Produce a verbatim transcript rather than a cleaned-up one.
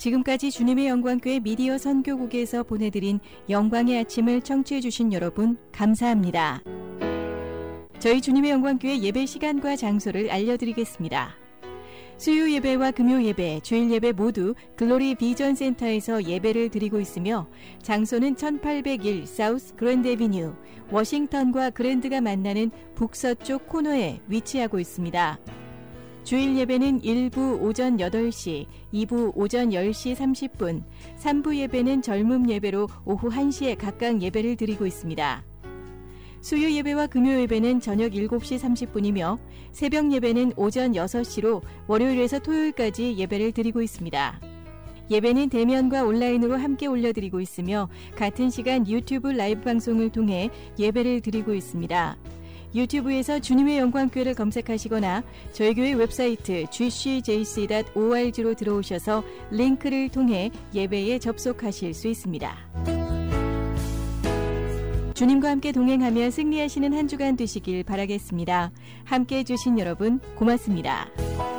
지금까지 주님의 영광교회 미디어 선교국에서 보내드린 영광의 아침을 청취해 주신 여러분 감사합니다. 저희 주님의 영광교회 예배 시간과 장소를 알려드리겠습니다. 수요 예배와 금요 예배, 주일 예배 모두 글로리 비전 센터에서 예배를 드리고 있으며 장소는 천팔백일 사우스 그랜드 애비뉴, 워싱턴과 그랜드가 만나는 북서쪽 코너에 위치하고 있습니다. 주일 예배는 일 부 오전 여덟 시, 이 부 오전 열 시 삼십 분, 삼 부 예배는 젊음 예배로 오후 한 시에 각각 예배를 드리고 있습니다. 수요 예배와 금요 예배는 저녁 일곱 시 삼십 분이며 새벽 예배는 오전 여섯 시로 월요일에서 토요일까지 예배를 드리고 있습니다. 예배는 대면과 온라인으로 함께 올려드리고 있으며 같은 시간 유튜브 라이브 방송을 통해 예배를 드리고 있습니다. 유튜브에서 주님의 영광교회를 검색하시거나 저희 교회 웹사이트 지 씨 제이 씨 닷 오 알 지로 들어오셔서 링크를 통해 예배에 접속하실 수 있습니다. 주님과 함께 동행하며 승리하시는 한 주간 되시길 바라겠습니다. 함께해 주신 여러분 고맙습니다.